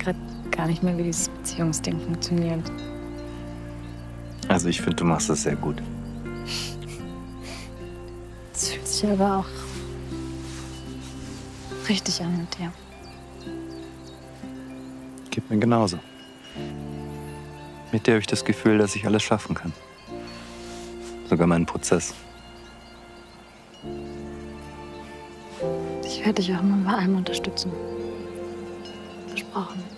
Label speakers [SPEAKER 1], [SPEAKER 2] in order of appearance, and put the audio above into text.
[SPEAKER 1] gerade gar nicht mehr, wie dieses Beziehungsding funktioniert.
[SPEAKER 2] Also ich finde, du machst das sehr gut.
[SPEAKER 1] Es fühlt sich aber auch richtig an mit dir.
[SPEAKER 2] Geht mir genauso. Mit dir habe ich das Gefühl, dass ich alles schaffen kann. Sogar meinen Prozess.
[SPEAKER 1] Ich werde dich auch immer bei allem unterstützen. Versprochen.